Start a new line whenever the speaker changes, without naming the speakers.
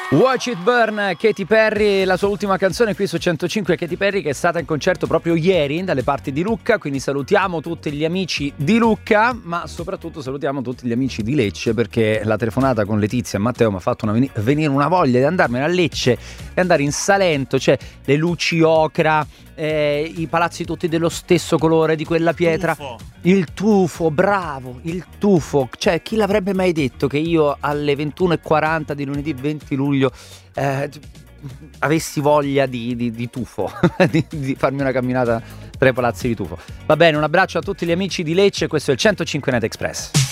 Watch It Burn, Katy Perry, la sua ultima canzone qui su 105. Katy Perry che è stata in concerto proprio ieri dalle parti di Lucca, quindi salutiamo tutti gli amici di Lucca, ma soprattutto salutiamo tutti gli amici di Lecce, perché la telefonata con Letizia e Matteo mi ha fatto venire una voglia di andarmene a Lecce e andare in Salento, cioè le luci ocra, i palazzi tutti dello stesso colore di quella pietra. Il tufo, bravo, il tufo. Cioè, chi l'avrebbe mai detto che io alle 21:40 di lunedì 20 luglio avessi voglia di tufo, di farmi una camminata tra i palazzi di tufo. Va bene, un abbraccio a tutti gli amici di Lecce, questo è il 105 Night Express.